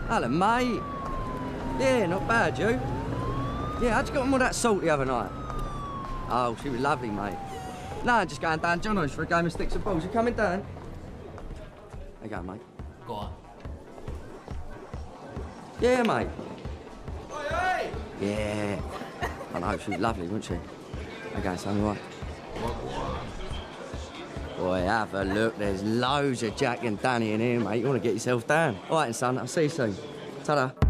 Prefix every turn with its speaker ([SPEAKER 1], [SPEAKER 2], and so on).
[SPEAKER 1] Hello, mate. Yeah, not bad, you? Yeah, how'd you get on with that salt the other night? Oh, she was lovely, mate. No, just going down Johnno's for a game of sticks and balls. You coming down? There you go, mate.
[SPEAKER 2] Go on.
[SPEAKER 1] Yeah, mate.
[SPEAKER 3] Oi, oi!
[SPEAKER 1] Yeah. I know, she was lovely, wasn't she? Okay, son, all right. Boy, have a look. There's loads of Jack and Danny in here, mate. You want to get yourself down. All right, son, I'll see you soon. Ta-da.